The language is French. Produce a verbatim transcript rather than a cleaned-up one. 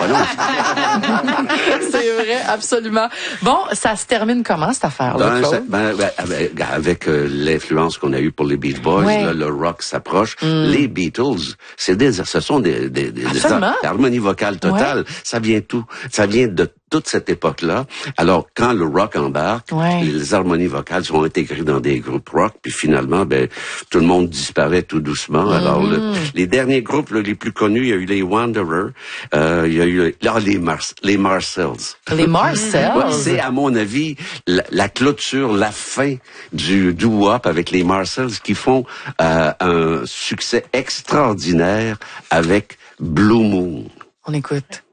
C'est vrai, absolument. Bon, ça se termine comment, cette affaire-là, Ben, Claude? ça, ben, ben, avec, avec euh, l'influence qu'on a eue pour les Beach Boys, ouais. là, le rock s'approche. Mm. Les Beatles, c'est des, ce sont des, des, des, des harmonies vocales totales. Ouais. Ça vient tout. Ça vient de toute cette époque-là. Alors, quand le rock embarque, ouais. les harmonies vocales sont intégrées dans des groupes rock, puis finalement, ben, tout le monde disparaît tout doucement. Mm. Alors, le, les derniers groupes là, les plus connus, il y a eu les Wanderers, euh, il y a eu là, les, Mars, les Marcells. Les Marcells? Ouais, c'est, à mon avis, la, la clôture, la fin du doo-wop avec les Marcells qui font euh, un succès extraordinaire avec Blue Moon. On écoute.